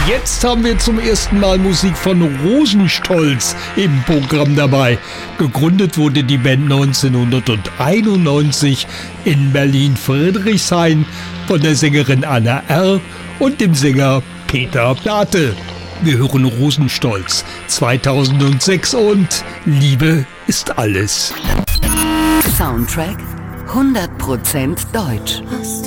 Jetzt haben wir zum ersten Mal Musik von Rosenstolz im Programm dabei. Gegründet wurde die Band 1991 in Berlin-Friedrichshain von der Sängerin Anna R. und dem Sänger Peter Plate. Wir hören Rosenstolz 2006 und Liebe ist alles. Soundtrack 100% deutsch.